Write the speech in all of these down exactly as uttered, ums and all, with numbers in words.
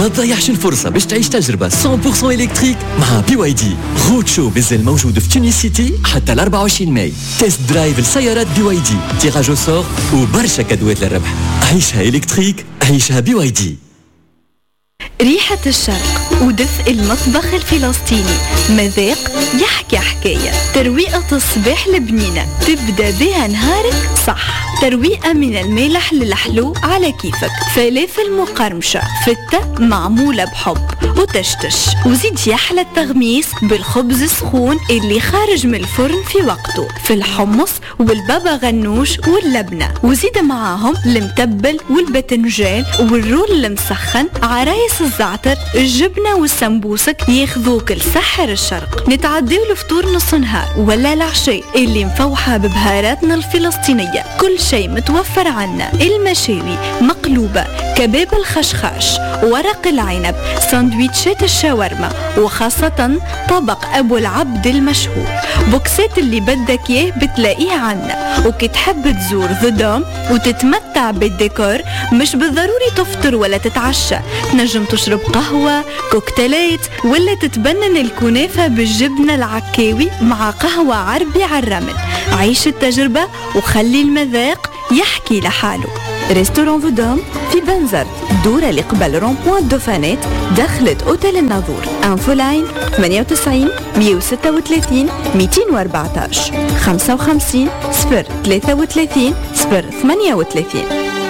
ما تضيعش الفرصة باش تعيش تجربة مية بالمية إلكتريك مع بي واي دي. رود شو بزل موجود في تونس سيتي حتى ال أربعة وعشرين ماي. تيست درايف لسيارات بي واي دي، تيراج او سور وبرشا كادوات للربح. عيشها إلكتريك، عيشها بي واي دي. ريحة الشرق ودفء المطبخ الفلسطيني، مذاق يحكي حكاية. ترويقة الصباح البنينة تبدأ بها نهارك صح. ترويقة من المالح للحلو على كيفك. فلافل مقرمشة، فتة معمولة بحب وتشتش، وزيد يحلى التغميس بالخبز السخون اللي خارج من الفرن في وقته، في الحمص والبابا غنوش واللبنة، وزيد معاهم المتبل والباذنجان والرول المسخن، عرايس الزعتر، الجبنة والسمبوسك ياخذوك لسحر الشرق. نتعديو الفطور نص نهار ولا العشاء اللي مفوحة ببهاراتنا الفلسطينية. كل شيء متوفر عنا، المشاوي مقلوبة، كباب الخشخاش، ورق العنب، ساندويتشات الشاورما، وخاصة طبق أبو العبد المشهور. بوكسات اللي بدك إياه بتلاقيه عنا. وكي تحب تزور ذا دوم وتتمتع بالديكور، مش بالضروري تفطر ولا تتعشى، تنجم تشرب قهوة، كوكتيلات، ولا تتبنن الكنافة بالجبنة العكاوي مع قهوة عربي على الرمل. عيش التجربة وخلي المذاق يحكي لحاله. ريستوران فودوم في بنزرت، دورة اللي قبل رونبوان الدوفانات، دخلت أوتيل الناظور. انفو لاين ثمانية وتسعين مية وستة وثلاثين مئتين وأربعتاش خمسة وخمسين صفر ثلاثة وثلاثين صفر ثمانية وثلاثين.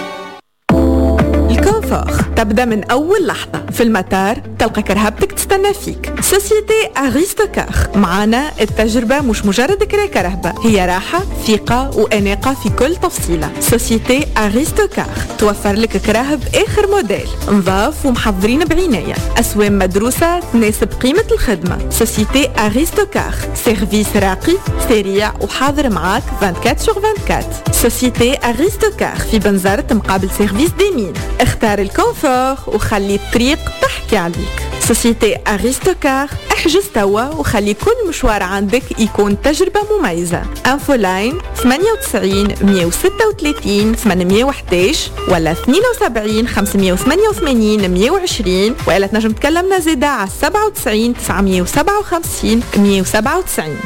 الكونفور تبدأ من أول لحظة. في المطار تلقى كرهبتك تستنى فيك. سوسيتي أغريستوكار، معنا التجربة مش مجرد كرا كرهبة، هي راحة، ثقة وأناقة في كل تفصيلة. سوسيتي أغريستوكار توفر لك كراهب آخر موديل، نظاف ومحضرين بعناية، أسوام مدروسة تناسب قيمة الخدمة. سوسيتي أغريستوكار، سيرفيس راقي سريع وحاضر معاك أربعة وعشرين سور أربعة وعشرين. سوسيتي أغريستوكار في بنزرت مقابل سيرفيس ديمين. اختار الكونفور وخلي الطريق تحكي عليك. سوسيتي أغريستوكار، احجز توا وخلي كل مشوار عندك يكون تجربة مميزة. انفو لاين ثمانية وتسعين مية وستة وثلاثين ثمانمية وإحداش ولا اثنين وسبعين خمسمية وثمانية وثمانين مية وعشرين، وإلا تنجم تكلمنا زيادة على سبعة وتسعين تسعمية وسبعة وخمسين مية وسبعة وتسعين.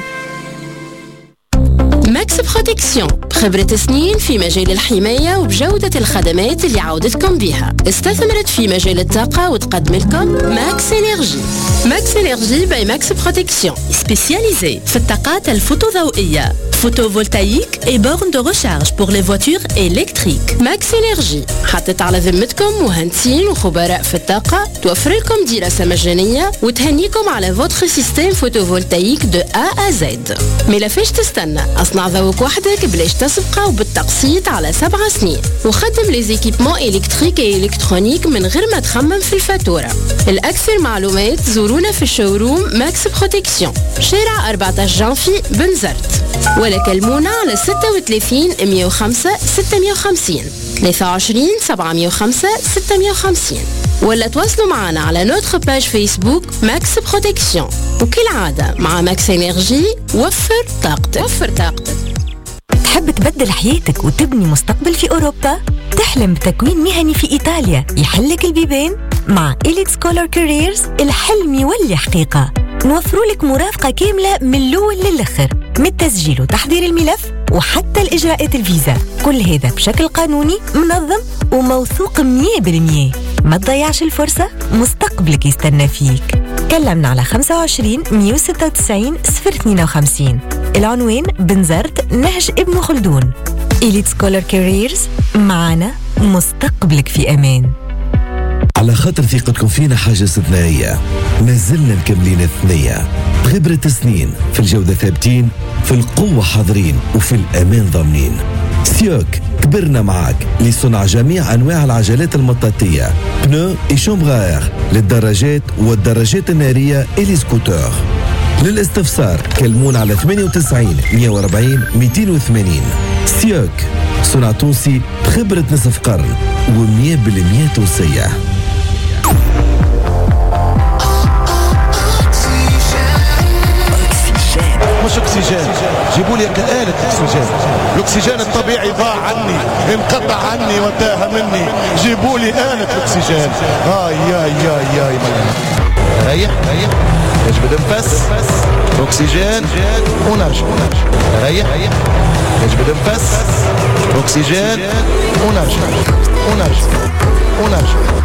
ماكس بروتكسيون، خبرة سنين في مجال الحماية وبجودة الخدمات اللي عودتكم بها. استثمرت في مجال الطاقة وتقدم لكم ماكس إنرجي. ماكس إنرجي باي ماكس بروتكسيون، سبيسياليزي في الطاقات الفوتوضوئية، photovoltaïque et bornes de recharge pour les voitures électriques. ماكس إنرجي حطت على ذمتكم مهندسين وخبراء في الطاقة، توفر لكم دراسة مجانية وتهنيكم على فوتر سيستم فوتوفولتايك دو A à Z. ملافاش تستنى، اصنع ذوق وحدك بلاش تسبقه وبالتقسيط على سبع سنين، وخدم لي زيكيبمون إلكتريك و إلكترونيك من غير ما تخمم في الفاتورة. الأكثر معلومات زورونا في الشوروم ماكس بروتكسيون، شارع أربعطاش جانفي بنزرت، ولا كلمونا على ستة وثلاثين مية وخمسة ستمية وخمسين ثلاثة وعشرين سبعمية وخمسة ستمية وخمسين، ولا تواصلوا معنا على نوتر باج فيسبوك ماكس بروتكسيون. وكالعادة مع ماكس إنرجي وفر طاقتك. وفر طاقتك. تحب تبدل حياتك وتبني مستقبل في أوروبا؟ تحلم بتكوين مهني في إيطاليا يحلك البيبان؟ مع إليت سكولر كاريرز الحلم يولي حقيقة. نوفروا لك مرافقة كاملة من الأول للآخر، من التسجيل وتحضير الملف وحتى الإجراءات الفيزا، كل هذا بشكل قانوني منظم وموثوق مية بالمية. ما تضيعش الفرصة، مستقبلك يستنى فيك. كلمنا على خمسة وعشرين مية وستة وتسعين صفر اثنين وخمسين. العنوان بنزرت نهج ابن خلدون. إليت سكولر كاريرز، معنا مستقبلك في أمان. على خاطر ثقتكم فينا حاجة استثنائية، ما زلنا مكملين الثنية بخبرة سنين، في الجودة ثابتين، في القوة حاضرين، وفي الأمان ضامنين. سيوك كبرنا معاك لصنع جميع أنواع العجلات المطاطية، بنو إي شومبغار للدراجات والدراجات النارية إلي سكوتور. للاستفسار كلمون على ثمانية وتسعين مية وأربعين مئتين وثمانين. سيوك، صنع تونسي بخبرة نصف قرن ومية بالمية تونسية. أكسجين مش اكسجين، جيبوا لي كآلة اكسجين. الاكسجين الطبيعي ضاع عني، انقطع عني وانتهى مني، جيبوا لي آلة اكسجين. هاي ياي ياي ياي ريح ريح يجبد نفس اكسجين ونرجع. ريح ريح يجبد نفس اكسجين ونرجع ونرجع ونرجع.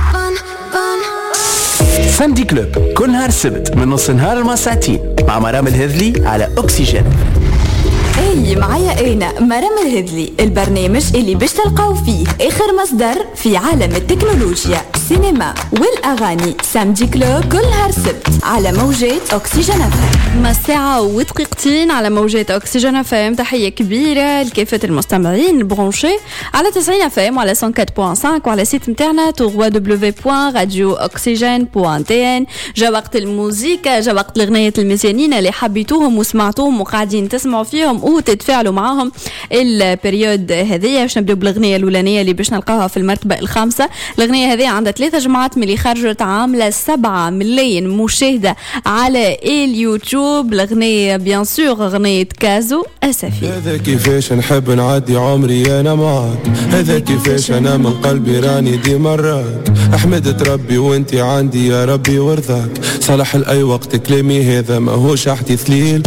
سامدي كلوب كل نهار السبت من نص نهار لما ساعتين مع مرام الهذلي على أكسجين. اي معايا انا مرام الهذلي، البرنامج اللي باش تلقاو فيه اخر مصدر في عالم التكنولوجيا، السينما والاغاني. سامدي كلوب كل نهار سبت على موجات اكسجين اف ام. ما الساعة ودقيقتين على موجات اكسجين اف ام. تحية كبيرة لكافة المستمعين البرونشي على تسعين اف ام وعلى مية وأربعة فاصلة خمسة وعلى سيت متاعنا دبليو دبليو دبليو بوان راديو اوكسيجين بوان تي ان. جا وقت الموسيقى، جا وقت الغنيات المزيانين اللي حبيتوهم وسمعتوهم وقاعدين تسمعوا فيهم وتتفاعلوا معاهم. البريود هذه باش نبداو بالاغنيه الاولانيه اللي باش نلقاها في المرتبه الخامسه. الاغنيه هذه عندها ثلاثه جمعات من اللي خرجت، عامله سبعة ملايين مشاهده على اليوتيوب. الاغنيه بيان سور اغنيه كازو اسفي. هذا كيفاش نحب نعدي عمري انا معاك، هذا كيفاش انا من قلبي راني دي مرات. احمد ربي وانتي عندي يا ربي ورضاك، صالح لاي وقت كلامي هذا ماهوش احدث ليل.